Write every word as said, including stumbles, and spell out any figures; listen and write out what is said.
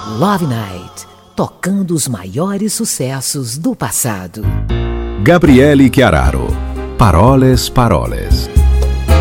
Love Night, tocando os maiores sucessos do passado. Gabriele Chiararo, Paroles, Paroles.